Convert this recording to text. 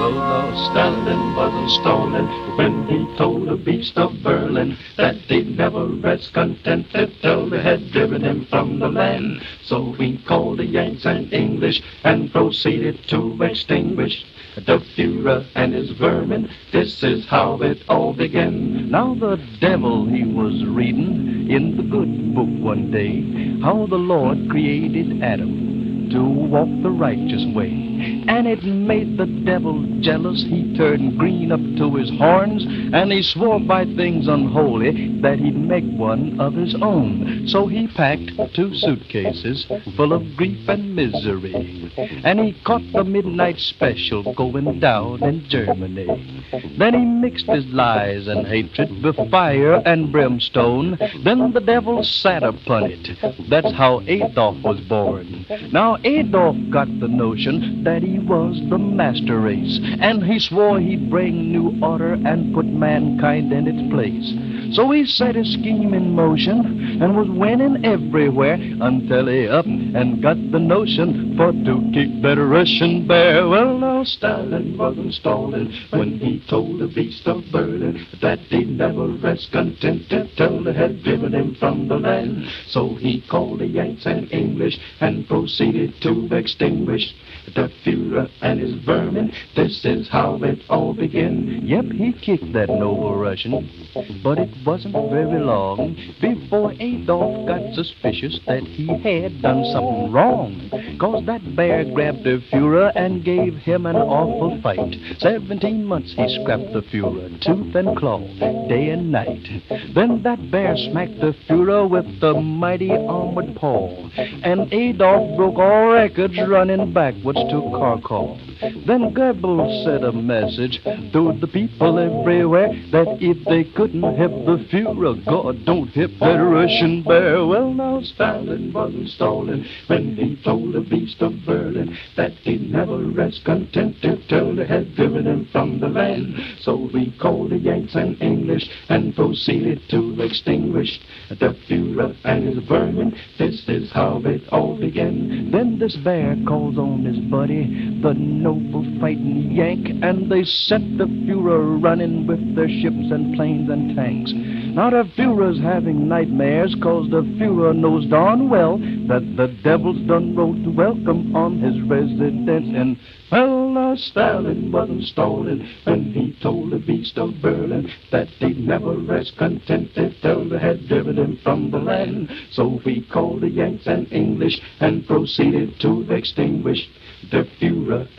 Well, though Stalin wasn't stolen when he told the beast of Berlin that they'd never rest contented till they had driven him from the land. So we called the Yanks and English and proceeded to extinguish the Führer and his vermin. This is how it all began. Now the devil, he was reading in the good book one day how the Lord created Adam to walk the righteous way. And it made the devil jealous. He turned green up to his horns, and he swore by things unholy that he'd make one of his own. So he packed 2 suitcases full of grief and misery, and he caught the midnight special going down in Germany. Then he mixed his lies and hatred with fire and brimstone. Then the devil sat upon it. That's how Adolf was born. Now Adolf got the notion that he was the master race, and he swore he'd bring new order and put mankind in its place. So he set his scheme in motion and was winning everywhere until he up and got the notion for to kick that Russian bear. Well, now Stalin wasn't stolen when he told the beast of Berlin that they'd never rest contented till they had driven him from the land. So he called the Yanks and English and proceeded to extinguish the Führer and his vermin. This is how it all began. Yep, he kicked that noble Russian, but it wasn't very long before Adolf got suspicious that he had done something wrong. 'Cause that bear grabbed the Führer and gave him an awful fight. 17 months he scrapped the Führer, tooth and claw, day and night. Then that bear smacked the Führer with the mighty armored paw, and Adolf broke all records running backwards to Kharkov. Then Goebbels sent a message to the people everywhere that if they couldn't hit the Führer, God, don't hit that Russian bear. Well, now Stalin wasn't stolen when he told the beast of Berlin that he'd never rest contented till they had driven him from the land. So we called the Yanks and English and proceeded to extinguish the Führer and his vermin. This is how it all began. Then this bear calls on his buddy, the noble fighting Yank, and they set the Führer running with their ships and planes and tanks. Now the Führer's having nightmares, 'cause the Führer knows darn well that the devil's done wrote to welcome on his residence. And well, Stalin wasn't stolen when he told the beast of Berlin that they'd never rest contented till they had driven him from the land. So we called the Yanks and English and proceeded to extinguish the Führer